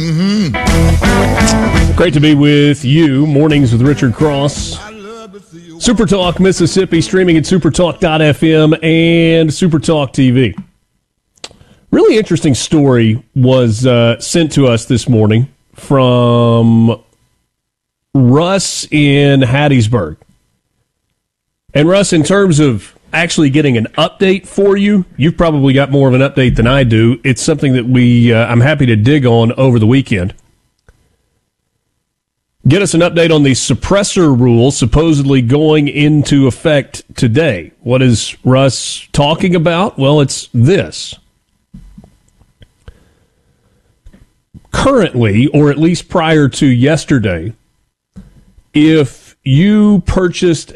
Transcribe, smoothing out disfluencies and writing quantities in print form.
Great to be with you. Mornings with Richard Cross. Supertalk Mississippi, streaming at supertalk.fm and Supertalk TV. Really interesting story was sent to us this morning from Russ in Hattiesburg. And Russ, in terms of actually getting an update for you, you've probably got more of an update than I do. It's something that I'm happy to dig on over the weekend. Get us an update on the suppressor rule supposedly going into effect today. What is Russ talking about? Well, it's this. Currently, or at least prior to yesterday, if you purchased